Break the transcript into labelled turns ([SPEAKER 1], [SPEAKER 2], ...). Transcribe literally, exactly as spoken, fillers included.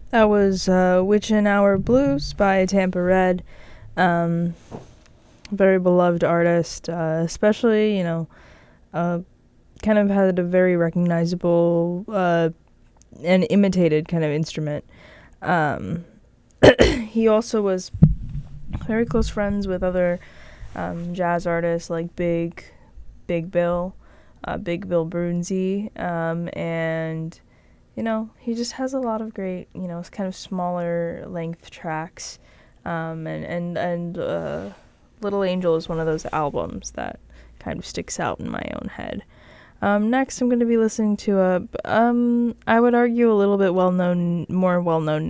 [SPEAKER 1] That was uh, Witchin' Hour Blues by Tampa Red. Um, very beloved artist, uh, especially, you know, uh, kind of had a very recognizable uh, and imitated kind of instrument. Um, he also was very close friends with other um, jazz artists like Big, Big Bill, uh, Big Bill Brunzi, um, and you know, he just has a lot of great, you know, kind of smaller length tracks. Um, and, and, and, uh, Little Angel is one of those albums that kind of sticks out in my own head. Um, next, I'm going to be listening to a, um, I would argue a little bit well known, more well known